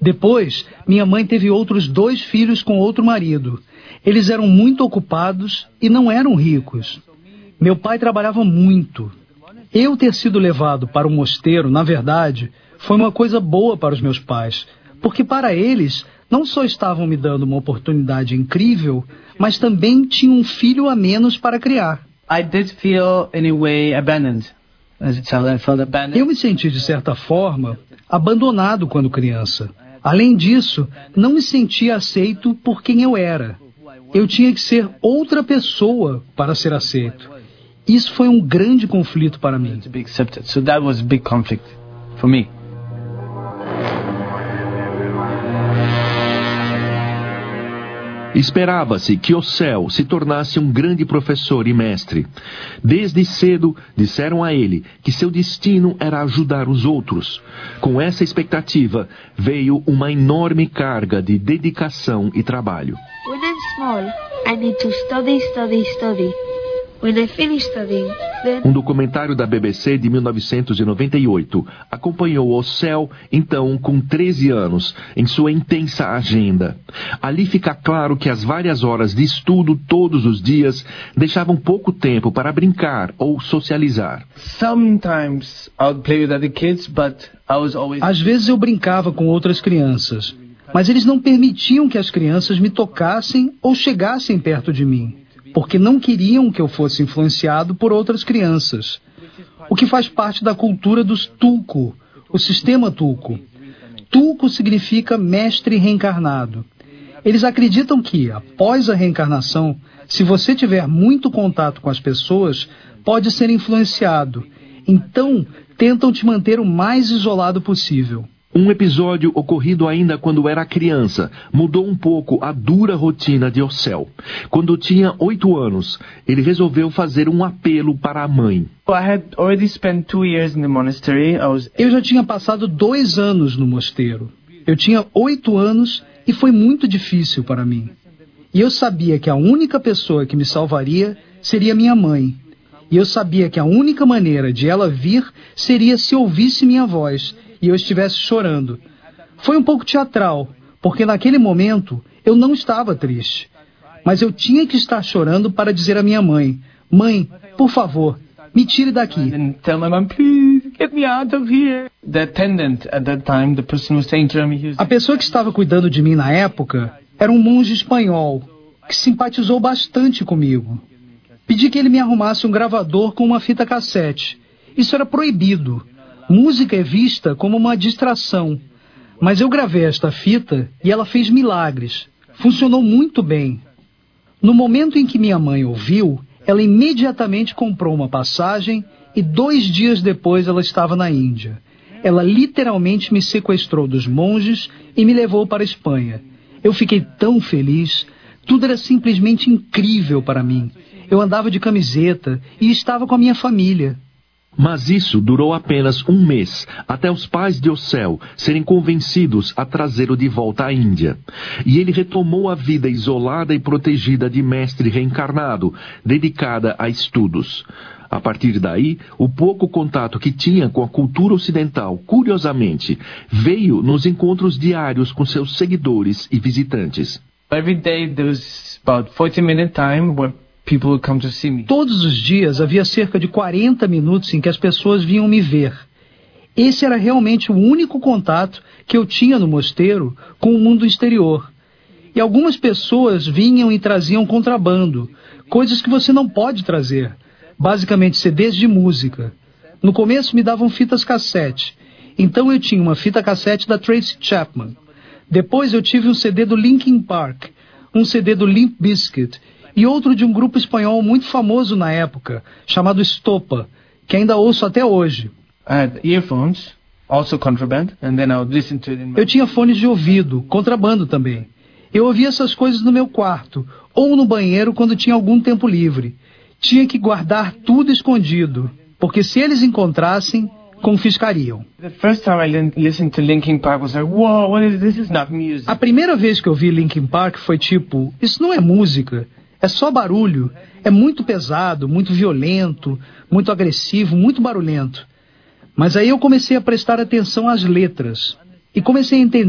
Depois, minha mãe teve outros 2 filhos com outro marido. Eles eram muito ocupados e não eram ricos. Meu pai trabalhava muito. Eu ter sido levado para o mosteiro, na verdade, foi uma coisa boa para os meus pais, porque para eles não só estavam me dando uma oportunidade incrível, mas também tinham um filho a menos para criar. I did feel, in a way, abandoned. As a child, I felt abandoned. Eu me senti, de certa forma, abandonado quando criança. Além disso, não me sentia aceito por quem eu era. Eu tinha que ser outra pessoa para ser aceito. Isso foi um grande conflito para mim. To be accepted. So that was a big conflict for me. Esperava-se que Ocel se tornasse um grande professor e mestre. Desde cedo, disseram a ele que seu destino era ajudar os outros. Com essa expectativa, veio uma enorme carga de dedicação e trabalho. When I'm small, I need to study. When I finish studying, then... Um documentário da BBC de 1998 acompanhou Ocel, então com 13 anos, em sua intensa agenda. Ali fica claro que as várias horas de estudo todos os dias deixavam pouco tempo para brincar ou socializar. Sometimes I would play with other kids, but I was always... Às vezes eu brincava com outras crianças, mas eles não permitiam que as crianças me tocassem ou chegassem perto de mim, porque não queriam que eu fosse influenciado por outras crianças. O que faz parte da cultura dos Tulku, o sistema Tulku. Tulku significa mestre reencarnado. Eles acreditam que, após a reencarnação, se você tiver muito contato com as pessoas, pode ser influenciado. Então, tentam te manter o mais isolado possível. Um episódio ocorrido ainda quando era criança mudou um pouco a dura rotina de Ocel. Quando tinha 8 anos, ele resolveu fazer um apelo para a mãe. Eu já tinha passado 2 anos no mosteiro. Eu tinha 8 anos e foi muito difícil para mim. E eu sabia que a única pessoa que me salvaria seria minha mãe. E eu sabia que a única maneira de ela vir seria se ouvisse minha voz e eu estivesse chorando. Foi um pouco teatral, porque naquele momento eu não estava triste. Mas eu tinha que estar chorando para dizer à minha mãe: mãe, por favor, me tire daqui. A pessoa que estava cuidando de mim na época era um monge espanhol, que simpatizou bastante comigo. Pedi que ele me arrumasse um gravador com uma fita cassete. Isso era proibido. Música é vista como uma distração. Mas eu gravei esta fita e ela fez milagres. Funcionou muito bem. No momento em que minha mãe ouviu, ela imediatamente comprou uma passagem e 2 dias depois ela estava na Índia. Ela literalmente me sequestrou dos monges e me levou para a Espanha. Eu fiquei tão feliz. Tudo era simplesmente incrível para mim. Eu andava de camiseta e estava com a minha família. Mas isso durou apenas 1 mês, até os pais de Ocel serem convencidos a trazê-lo de volta à Índia. E ele retomou a vida isolada e protegida de mestre reencarnado, dedicada a estudos. A partir daí, o pouco contato que tinha com a cultura ocidental, curiosamente, veio nos encontros diários com seus seguidores e visitantes. Every day there was about 40-minute time where people would come to see me. Todos os dias havia cerca de 40 minutos em que as pessoas vinham me ver. Esse era realmente o único contato que eu tinha no mosteiro com o mundo exterior. E algumas pessoas vinham e traziam contrabando, coisas que você não pode trazer, basicamente CDs de música. No começo me davam fitas cassete, então eu tinha uma fita cassete da Tracy Chapman. Depois eu tive um CD do Linkin Park, um CD do Limp Bizkit, e outro de um grupo espanhol muito famoso na época, chamado Estopa, que ainda ouço até hoje. Eu tinha fones de ouvido, contrabando também. Eu ouvia essas coisas no meu quarto, ou no banheiro quando tinha algum tempo livre. Tinha que guardar tudo escondido, porque se eles encontrassem, confiscariam. A primeira vez que eu vi Linkin Park foi tipo, isso não é música. É só barulho, é muito pesado, muito violento, muito agressivo, muito barulhento. Mas aí eu comecei a prestar atenção às letras e comecei a entender